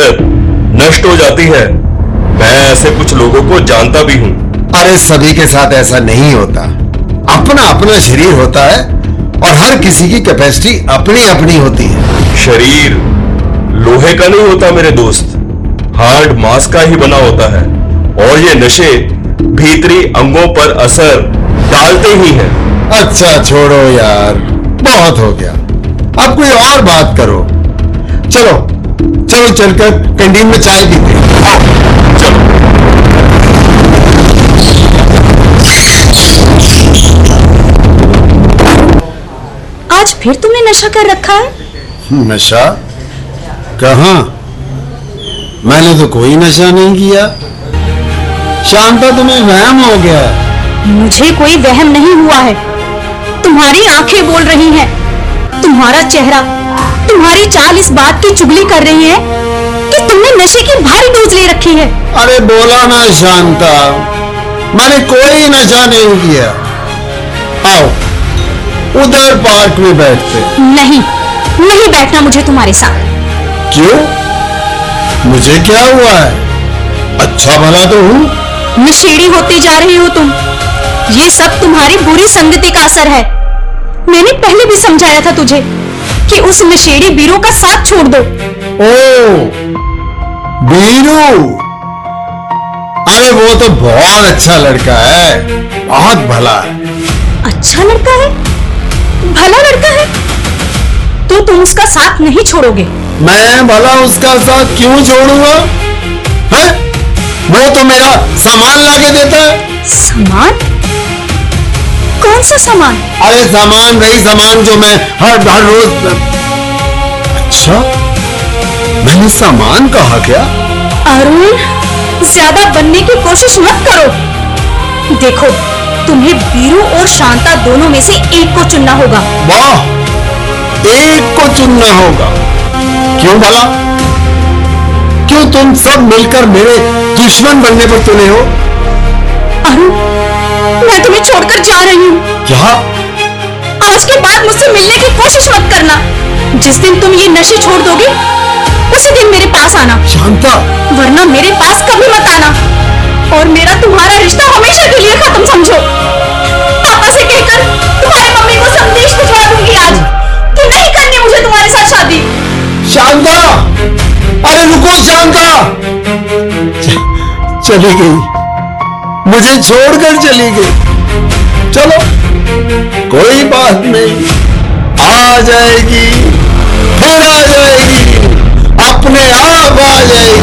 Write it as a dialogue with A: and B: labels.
A: आदत नष्ट हो जाती है। मैं ऐसे कुछ लोगों को जानता भी हूं।
B: अरे सभी के साथ ऐसा नहीं होता। अपना अपना शरीर होता है और हर किसी की कैपेसिटी अपनी अपनी होती है।
A: शरीर लोहे का नहीं होता मेरे दोस्त, हार्ड मांस का ही बना होता है। और ये नशे भीतरी अंगों पर असर डालते ही हैं।
B: अच्छा छोड़ो यार, बहुत हो गया। अब कोई और बात करो। चलो चलो चलकर कैंटीन में चाय पीते हैं।
A: आओ, चलो।
C: आज फिर तुमने नशा कर रखा है?
B: नशा? कहाँ? मैंने तो कोई नशा नहीं किया। शांता, तुम्हें वहम हो गया।
C: मुझे कोई वहम नहीं हुआ है। तुम्हारी आंखें बोल रही हैं, तुम्हारा चेहरा, तुम्हारी चाल इस बात की चुगली कर रही है कि तुमने नशे की भारी डोज ले रखी है।
B: अरे बोला ना शांता, मैंने कोई नशा नहीं किया। आओ उधर पार्क में बैठते।
C: नहीं, नहीं बैठना मुझे तुम्हारे साथ।
B: क्यों? मुझे क्या हुआ है? अच्छा भला तो हूं।
C: नशेड़ी होते जा रहे हो तुम। ये सब तुम्हारी बुरी संगति का असर है। मैंने पहले भी समझाया था तुझे कि उस नशेड़ी बीरू का साथ छोड़ दो।
B: ओ, बीरू? अरे वो तो बहुत अच्छा लड़का है, बहुत भला है।
C: अच्छा लड़का है? भला लड़का है? तो तुम उसका साथ नहीं छोड़ोगे?
B: मैं भला उसका साथ क्यों छोड़ूंगा? है? वो तो मेरा सामान लाके देता है।
C: सामान? कौन सा सामान?
B: अरे सामान, वही सामान जो मैं हर रोज। अच्छा, मैंने सामान कहा क्या?
C: अरुण, ज्यादा बनने की कोशिश मत करो। देखो, तुम्हें बीरू और शांता दोनों में से एक को चुनना होगा।
B: वाह, एक को चुनना होगा? क्यों भला? क्यों तुम सब मिलकर मेरे दुश्मन बनने पर तुले हो?
C: अरुण, मैं तुम्हें छोड़कर जा रही हूँ।
B: क्या?
C: आज के बाद मुझसे मिलने की कोशिश मत करना। जिस दिन तुम ये नशे छोड़ दोगे, उसी दिन मेरे पास आना।
B: शांता,
C: वरना मेरे पास कभी मत आना और मेरा तुम्हारा रिश्ता हमेशा के लिए खत्म समझो। पापा से कहकर तुम्हारी मम्मी को संदेश भिजवा दूंगी आज कि नहीं करनी मुझे तुम्हारे साथ शादी।
B: शांता, अरे रुको शांता। चली गई, मुझे छोड़कर चली गई। चलो कोई बात नहीं, आ जाएगी, फिर आ जाएगी, अपने आप आ जाएगी।